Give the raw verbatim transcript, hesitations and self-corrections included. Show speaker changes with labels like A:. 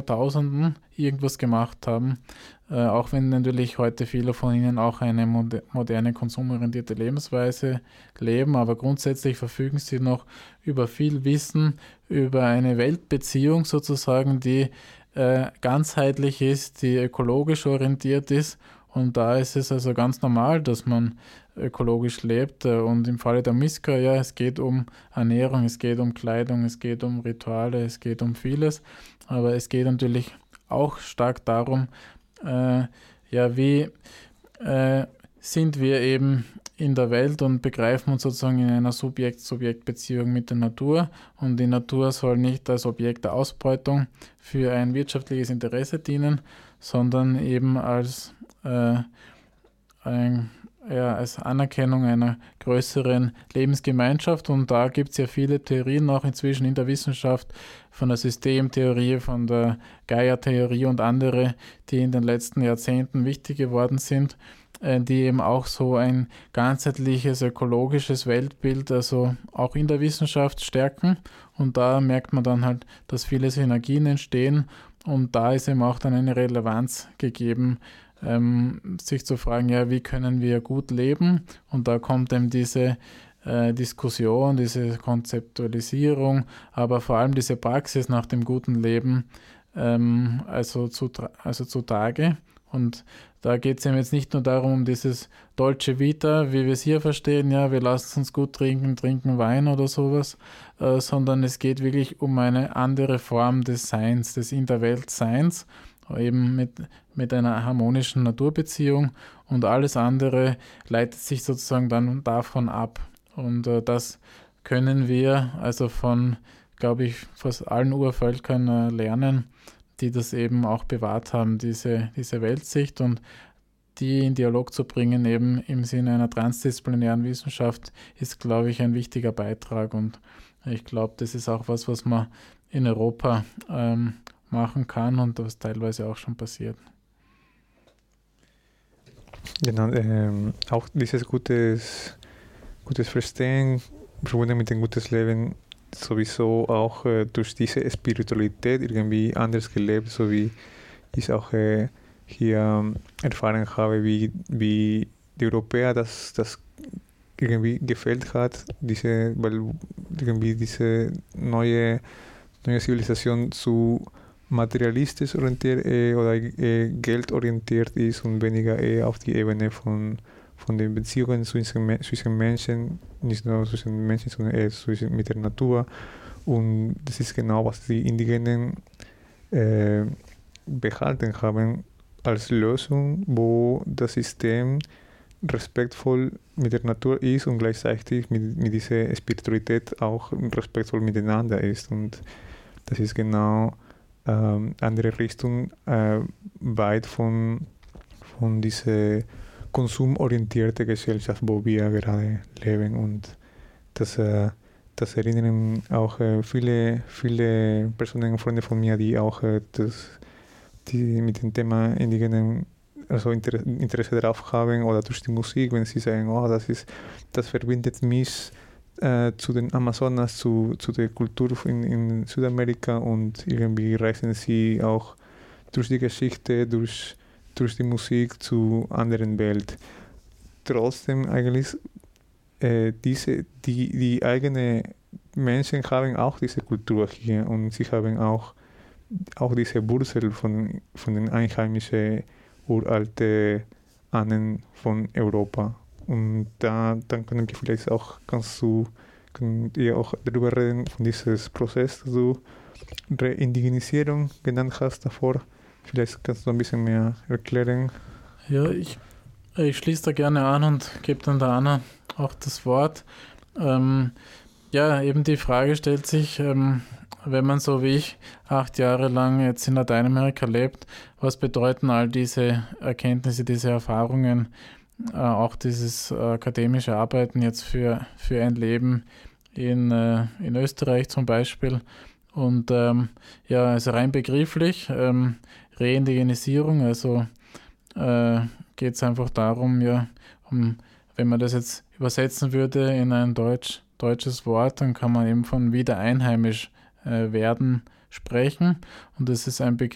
A: Jahrtausenden irgendwas gemacht haben, äh, auch wenn natürlich heute viele von ihnen auch eine moder- moderne, konsumorientierte Lebensweise leben, aber grundsätzlich verfügen sie noch über viel Wissen, über eine Weltbeziehung sozusagen, die äh, ganzheitlich ist, die ökologisch orientiert ist. Und da ist es also ganz normal, dass man ökologisch lebt. Und im Falle der Miska, ja, es geht um Ernährung, es geht um Kleidung, es geht um Rituale, es geht um vieles. Aber es geht natürlich auch stark darum, äh, ja, wie äh, sind wir eben in der Welt und begreifen uns sozusagen in einer Subjekt-Subjekt-Beziehung mit der Natur. Und die Natur soll nicht als Objekt der Ausbeutung für ein wirtschaftliches Interesse dienen, sondern eben als äh, ein, ja, als Anerkennung einer größeren Lebensgemeinschaft. Und da gibt es ja viele Theorien auch inzwischen in der Wissenschaft, von der Systemtheorie, von der Gaia-Theorie und andere, die in den letzten Jahrzehnten wichtig geworden sind, äh, die eben auch so ein ganzheitliches ökologisches Weltbild, also auch in der Wissenschaft stärken. Und da merkt man dann halt, dass viele Synergien entstehen. Und da ist eben auch dann eine Relevanz gegeben, ähm, sich zu fragen, ja, wie können wir gut leben? Und da kommt eben diese äh, Diskussion, diese Konzeptualisierung, aber vor allem diese Praxis nach dem guten Leben ähm, also, zu, also zutage. Und da geht es eben jetzt nicht nur darum, um dieses Dolce Vita, wie wir es hier verstehen, ja, wir lassen uns gut trinken, trinken Wein oder sowas, äh, sondern es geht wirklich um eine andere Form des Seins, des In der Welt Seins, eben mit, mit einer harmonischen Naturbeziehung, und alles andere leitet sich sozusagen dann davon ab. Und äh, das können wir also von, glaube ich, fast allen Urvölkern äh, lernen, die das eben auch bewahrt haben, diese, diese Weltsicht, und die in Dialog zu bringen, eben im Sinne einer transdisziplinären Wissenschaft, ist, glaube ich, ein wichtiger Beitrag. Und ich glaube, das ist auch was, was man in Europa ähm, machen kann und was teilweise auch schon passiert.
B: Genau, ähm, auch dieses gutes, gutes Verstehen, verbunden mit dem gutes Leben, sowieso auch äh, durch diese Spiritualität irgendwie anders gelebt, so wie ich auch äh, hier erfahren habe, wie, wie die Europäer das, das irgendwie gefällt hat, diese, weil irgendwie diese neue, neue Zivilisation zu materialistisch orientiert äh, oder äh, geldorientiert ist und weniger äh, auf die Ebene von, von den Beziehungen zwischen, zwischen Menschen, nicht nur zwischen Menschen, sondern eher zwischen, mit der Natur. Und das ist genau, was die Indigenen äh, behalten haben als Lösung, wo das System respektvoll mit der Natur ist und gleichzeitig mit, mit dieser Spiritualität auch respektvoll miteinander ist. Und das ist genau ähm, andere Richtung, äh, weit von, von dieser konsumorientierte Gesellschaft, wo wir gerade leben. Und das, äh, das erinnern auch äh, viele, viele Personen, Freunde von mir, die auch äh, das, die mit dem Thema Indigenen also Inter- Interesse darauf haben, oder durch die Musik, wenn sie sagen, oh, das ist, das verbindet mich äh, zu den Amazonas, zu, zu der Kultur in, in Südamerika, und irgendwie reisen sie auch durch die Geschichte, durch durch die Musik zu anderen Welt. Trotzdem eigentlich äh, diese, die, die eigenen Menschen haben auch diese Kultur hier, und sie haben auch, auch diese Wurzel von, von den einheimischen uralten Ahnen von Europa. Und da dann können wir vielleicht auch, kannst du, können wir auch darüber reden, von diesem Prozess, dass du Reindigenisierung genannt hast davor. Vielleicht kannst du ein bisschen mehr erklären.
A: Ja, ich, ich schließe da gerne an und gebe dann der Anna auch das Wort. Ähm, ja, eben die Frage stellt sich, ähm, wenn man so wie ich acht Jahre lang jetzt in Lateinamerika lebt, was bedeuten all diese Erkenntnisse, diese Erfahrungen, äh, auch dieses äh, akademische Arbeiten jetzt für, für ein Leben in, äh, in Österreich zum Beispiel. Und ähm, ja, also rein begrifflich, ähm, Reindigenisierung, also äh, geht es einfach darum, ja, um, wenn man das jetzt übersetzen würde in ein Deutsch, deutsches Wort, dann kann man eben von wieder einheimisch äh, werden sprechen. Und das ist ein Begriff,